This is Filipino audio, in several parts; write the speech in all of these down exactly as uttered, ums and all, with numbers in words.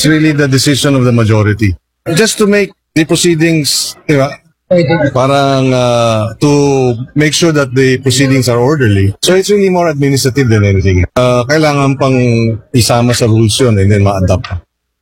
really the decision of the majority. Just to make the proceedings, di ba, parang uh, to make sure that the proceedings are orderly. So it's really more administrative than anything. Uh, kailangan pang isama sa rules yun and then ma-adapt.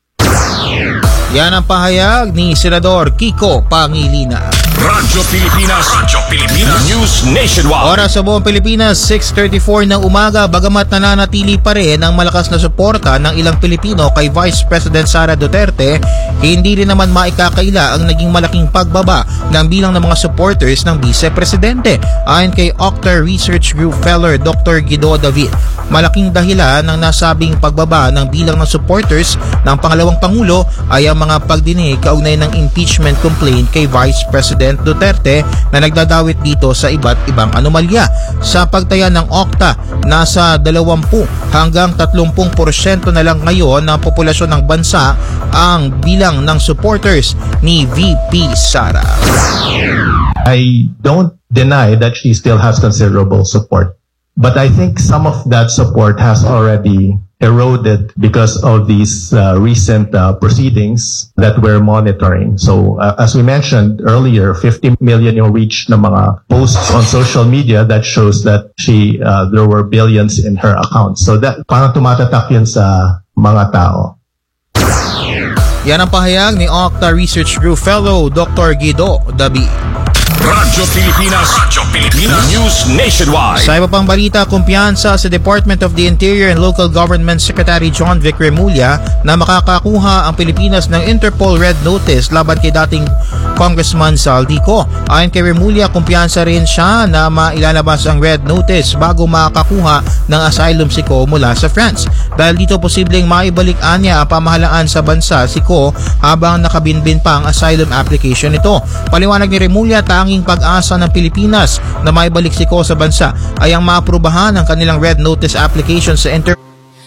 Yan ang pahayag ni Senador Kiko Pangilinan. Radyo Pilipinas, Radyo Pilipinas, News Nationwide. Oras sa buong Pilipinas, six thirty-four ng umaga, bagamat nananatili pa rin ang malakas na suporta ng ilang Pilipino kay Vice President Sara Duterte, hindi rin naman maikakaila ang naging malaking pagbaba ng bilang ng mga supporters ng Vice Presidente. Ayon kay Octa Research Group Fellow Doctor Guido David, malaking dahilan ng nasabing pagbaba ng bilang ng supporters ng pangalawang Pangulo ay ang mga pagdinig kaugnay ng impeachment complaint kay Vice President Duterte na nagdadawit dito sa iba't ibang anomalya. Sa pagtaya ng Octa, nasa dalawampu hanggang tatlumpung porsyento na lang ngayon ng populasyon ng bansa ang bilang ng supporters ni V P Sara. I don't deny that she still has considerable support, but I think some of that support has already eroded because of these uh, recent uh, proceedings that we're monitoring. So uh, as we mentioned earlier, fifty million yung reach ng mga posts on social media that shows that she uh, there were billions in her account. So that parang tumatatak yun sa mga tao. Yan ang pahayag ni Octa Research Group Fellow Doctor Guido David. Radyo Pilipinas, Radyo Pilipinas, News Nationwide. Sa iba pang balita, kumpiyansa sa Department of the Interior and Local Government Secretary John Vic Remulla na makakakuha ang Pilipinas ng Interpol Red Notice laban kay dating Congressman Saldico. Ayon kay Remulla, kumpiyansa rin siya na mailalabas ang Red Notice bago makakakuha ng asylum si Ko mula sa France. Dahil dito posibleng maibalik anya ang pamahalaan sa bansa si Ko habang nakabinbin pa ang asylum application nito. Paliwanag ni Remulla, tanging pag-asa ng Pilipinas na maibalik si Ko sa bansa ay ang maaprubahan ang kanilang Red Notice application sa Interpol